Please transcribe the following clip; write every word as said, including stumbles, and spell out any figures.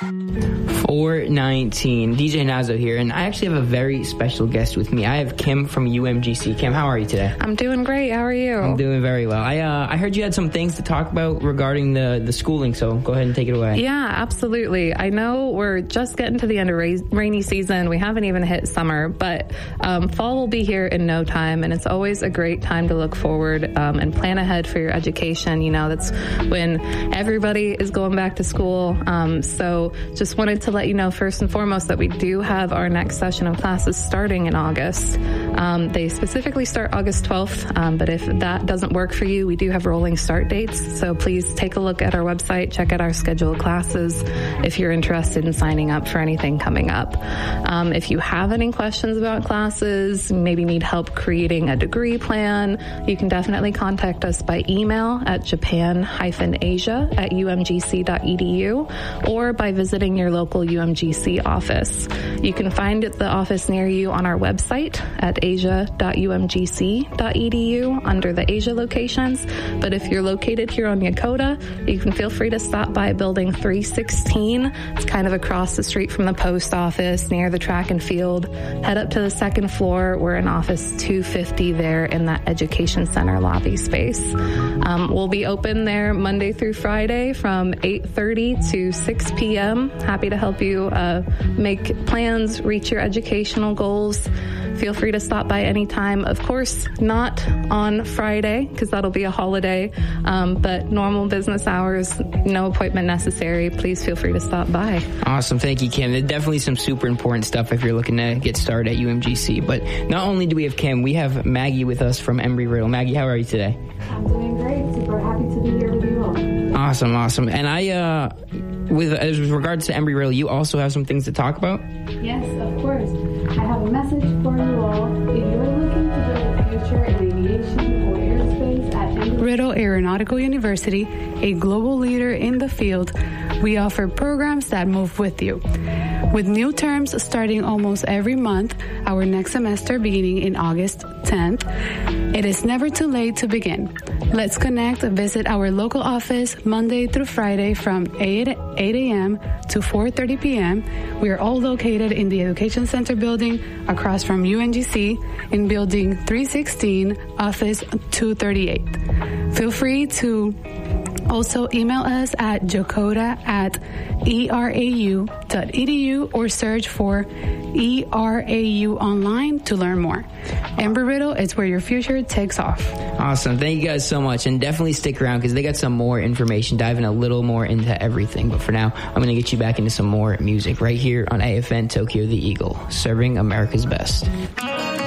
four nineteen. D J Nazo here, and I actually have a very special guest with me. I have Kim from U M G C. Kim, how are you today? I'm doing great. How are you? I'm doing very well. I uh, I heard you had some things to talk about regarding the, the schooling, so go ahead and take it away. Yeah, absolutely. I know we're just getting to the end of ra- rainy season. We haven't even hit summer, but um, fall will be here in no time, and it's always a great time to look forward um, and plan ahead for your education. You know, that's when everybody is going back to school. Um, so just wanted to let you know first and foremost that we do have our next session of classes starting in August. Um, they specifically start August twelfth, um, but if that doesn't work for you, we do have rolling start dates. So please take a look at our website, check out our scheduled classes if you're interested in signing up for anything coming up. Um, if you have any questions about classes, maybe need help creating a degree plan, you can definitely contact us by email at japan asia at u m g c dot e d u or by visiting your local U M G C office. You can find the office near you on our website at asia dot u m g c dot e d u under the Asia locations. But if you're located here on Yokota, you can feel free to stop by building three sixteen. It's kind of across the street from the post office near the track and field. Head up to the second floor. We're in office two fifty there in that education center lobby space. Um, we'll be open there Monday through Friday from eight thirty to six p.m. Happy to help you uh, make plans, reach your educational goals. Feel free to stop by anytime. Of course, not on Friday because that'll be a holiday, um, but normal business hours, no appointment necessary. Please feel free to stop by. Awesome. Thank you, Kim. There's definitely some super important stuff if you're looking to get started at U M G C. But not only do we have Kim, we have Maggie with us from Embry-Riddle. Maggie, how are you today? I'm doing great. Super happy to be here with you all. Awesome, awesome. And I, uh, with as regards to Embry-Riddle, you also have some things to talk about? Yes, of course. I have a message for you all. If you're looking to build a future in aviation or aerospace at Embry-Riddle Aeronautical University, a global leader in the field, we offer programs that move with you. With new terms starting almost every month, our next semester beginning in August tenth, it is never too late to begin. Let's connect. Visit our local office Monday through Friday from eight a.m. to four thirty p.m. We are all located in the Education Center building across from U N G C in building three sixteen, office two thirty-eight. Feel free to also email us at jokota at e r a u dot e d u or search for E R A U online to learn more. Embry-Riddle is where your future takes off. Awesome. Thank you guys so much. And definitely stick around because they got some more information, diving a little more into everything. But for now, I'm going to get you back into some more music right here on A F N Tokyo the Eagle, serving America's best.